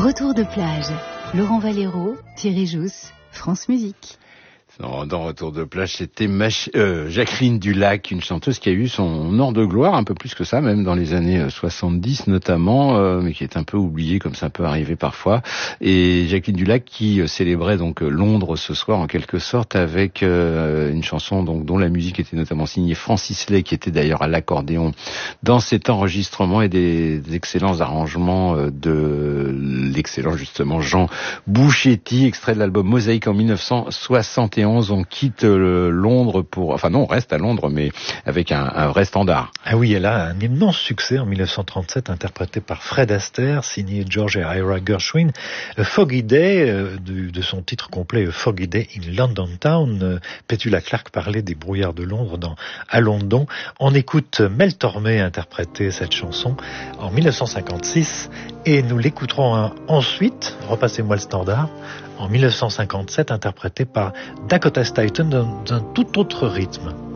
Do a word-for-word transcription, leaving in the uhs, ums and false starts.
Retour de plage. Laurent Valero, Thierry Jousse, France Musique. Dans, dans Retour de plage, c'était Mach- euh, Jacqueline Dulac, une chanteuse qui a eu son heure de gloire, un peu plus que ça, même dans les années soixante-dix notamment, euh, mais qui est un peu oubliée, comme ça peut arriver parfois. Et Jacqueline Dulac qui euh, célébrait donc Londres ce soir en quelque sorte avec euh, une chanson donc dont la musique était notamment signée Francis Lay, qui était d'ailleurs à l'accordéon dans cet enregistrement, et des, des excellents arrangements euh, de l'excellent justement Jean Bouchetti, extrait de l'album Mosaïque en dix-neuf cent soixante et onze. On quitte euh, Londres pour... Enfin non, on reste à Londres, mais avec un, un vrai standard. Ah oui, elle a un immense succès en dix-neuf cent trente-sept, interprété par Fred Astaire, signé George et Ira Gershwin. A Foggy Day, euh, de, de son titre complet, A Foggy Day in London Town. Euh, Petula Clark parlait des brouillards de Londres dans À London. On écoute Mel Tormé interpréter cette chanson en dix-neuf cent cinquante-six, et nous l'écouterons hein, ensuite, repassez-moi le standard, en dix-neuf cent cinquante-sept, interprété par Dakota Staton dans un tout autre rythme.